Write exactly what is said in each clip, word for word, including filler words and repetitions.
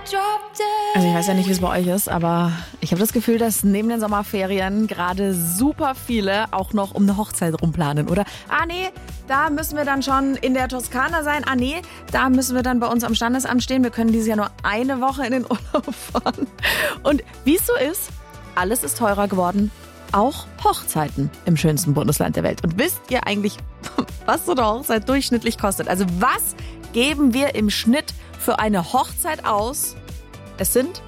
Also ich weiß ja nicht, wie es bei euch ist, aber ich habe das Gefühl, dass neben den Sommerferien gerade super viele auch noch um eine Hochzeit rumplanen, oder? Ah nee, da müssen wir dann schon in der Toskana sein. Ah nee, da müssen wir dann bei uns am Standesamt stehen. Wir können dieses Jahr nur eine Woche in den Urlaub fahren. Und wie es so ist, alles ist teurer geworden. Auch Hochzeiten im schönsten Bundesland der Welt. Und wisst ihr eigentlich, was so eine Hochzeit durchschnittlich kostet? Also was geben wir im Schnitt für eine Hochzeit aus? Es sind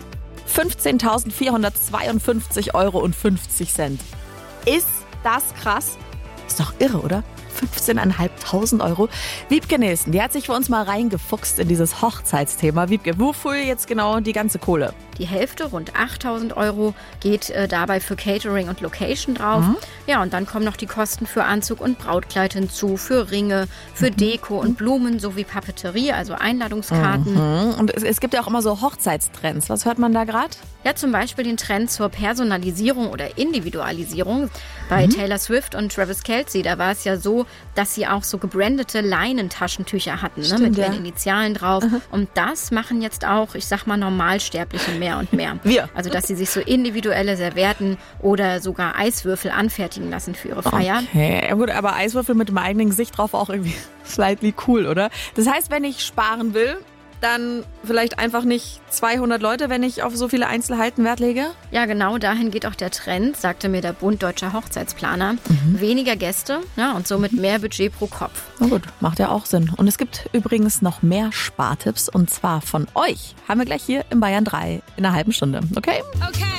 fünfzehntausendvierhundertzweiundfünfzig Euro und fünfzig Cent. Ist das krass? Ist doch irre, oder? fünfzehntausendfünfhundert Euro. Wiebke Nielsen, die hat sich für uns mal reingefuchst in dieses Hochzeitsthema. Wiebke, wofür jetzt genau die ganze Kohle? Die Hälfte, rund achttausend Euro, geht äh, dabei für Catering und Location drauf. Mhm. Ja, und dann kommen noch die Kosten für Anzug und Brautkleid hinzu, für Ringe, für mhm. Deko und Blumen sowie Papeterie, also Einladungskarten. Mhm. Und es, es gibt ja auch immer so Hochzeitstrends. Was hört man da gerade? Ja, zum Beispiel den Trend zur Personalisierung oder Individualisierung. Bei mhm. Taylor Swift und Travis Kelce, da war es ja so, dass sie auch so gebrandete Leinentaschentücher hatten, Stimmt, ne, mit ja. ihren Initialen drauf. Mhm. Und das machen jetzt auch, ich sag mal, Normalsterbliche mehr und mehr. Wir. Also, dass sie sich so individuelle Servietten oder sogar Eiswürfel anfertigen lassen für ihre Feier. Okay, ja gut, aber Eiswürfel mit dem eigenen Gesicht drauf war auch irgendwie slightly cool, oder? Das heißt, wenn ich sparen will, dann vielleicht einfach nicht zweihundert Leute, wenn ich auf so viele Einzelheiten Wert lege? Ja, genau dahin geht auch der Trend, sagte mir der Bund Deutscher Hochzeitsplaner. Mhm. Weniger Gäste, ja, und somit mehr Budget pro Kopf. Na gut, macht ja auch Sinn. Und es gibt übrigens noch mehr Spartipps, und zwar von euch. Haben wir gleich hier im Bayern drei in einer halben Stunde, okay? Okay.